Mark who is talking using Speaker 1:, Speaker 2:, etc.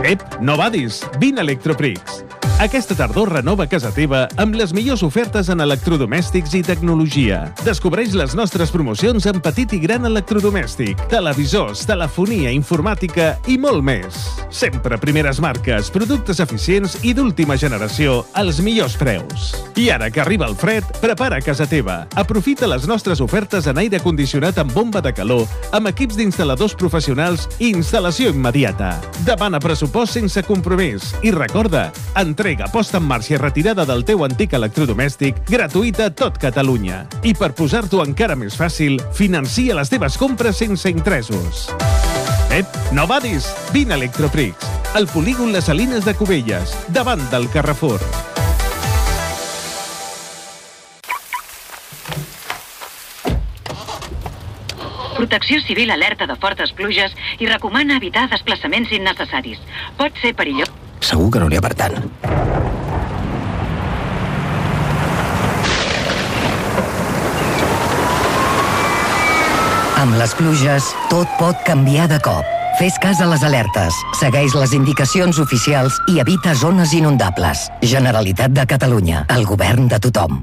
Speaker 1: Ep, no badis! Vine a Electroprix. Aquesta tardor renova casa teva amb les millors ofertes en electrodomèstics i tecnologia. Descobreix les nostres promocions en petit i gran electrodomèstic, televisors, telefonia, informàtica i molt més. Sempre primeres marques, productes eficients i d'última generació als millors preus. I ara que arriba el fred, prepara casa teva. Aprofita les nostres ofertes en aire condicionat amb bomba de calor, amb equips d'instal·ladors professionals i instal·lació immediata. Demana pressupost sense compromís. I recorda, entrega, posta en marxa i retirada del teu antic electrodomèstic gratuïta a tot Catalunya. I per posar-t'ho encara més fàcil, financia les teves compres sense interessos. Ep, no badis! Vine a Electroprix, al polígon Les Salines de Cubelles, davant del Carrefour.
Speaker 2: Protecció Civil alerta de fortes pluges i recomana evitar desplaçaments innecessaris. Pot ser perillós.
Speaker 3: Segur que no n'hi ha per tant.
Speaker 4: Amb les pluges, tot pot canviar de cop. Fes cas a les alertes, segueix les indicacions oficials i evita zones inundables. Generalitat de Catalunya, el govern de tothom.